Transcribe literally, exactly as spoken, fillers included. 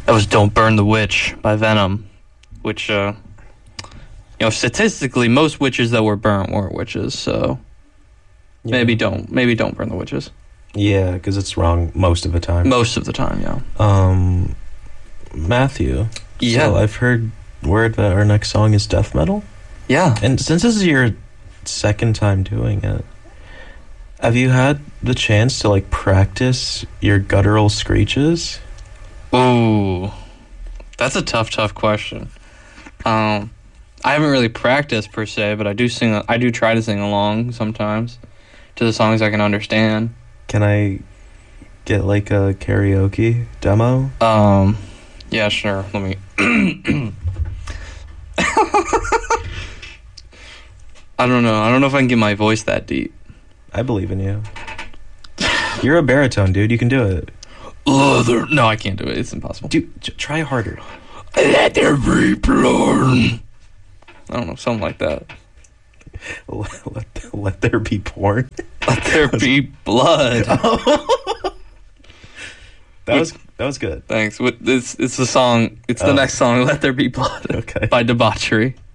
That was Don't Burn the Witch by Venom, which, uh, you know, statistically, most witches that were burnt weren't witches, so yeah. maybe don't, maybe don't burn the witches. Yeah, because it's wrong most of the time. Most of the time, yeah. Um, Matthew. Yeah. So I've heard word that our next song is death metal. Yeah. And since this is your second time doing it, have you had the chance to, like, practice your guttural screeches? Ooh, that's a tough, tough question. Um, I haven't really practiced per se, but I do sing. I do try to sing along sometimes to the songs I can understand. Can I get like a karaoke demo? Um, yeah, sure. Let me. I don't know. I don't know if I can get my voice that deep. I believe in you. You're a baritone, dude. You can do it. Leather. No, I can't do it. It's impossible. Dude, j- try harder. Let there be blood. I don't know, something like that. Let, let, let there be porn. Let there be blood. that was that was good. Thanks. It's it's the song. It's the oh. next song. Let There Be Blood. Okay. By Debauchery.